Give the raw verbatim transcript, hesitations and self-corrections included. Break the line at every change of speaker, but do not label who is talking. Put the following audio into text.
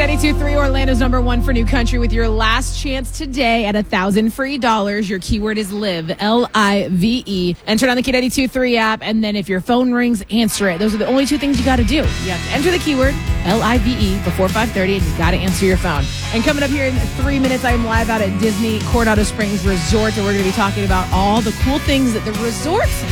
ninety-two point three, Orlando's number one for new country, with your last chance today at a thousand free dollars. Your keyword is live, L I V E. Enter it on the K ninety-two point three app, and then if your phone rings, answer it. Those are the only two things you got to do. You have to enter the keyword, L I V E, before five thirty, and you got to answer your phone. And coming up here in three minutes, I'm live out at Disney Coronado Springs Resort, and we're going to be talking about all the cool things that the resorts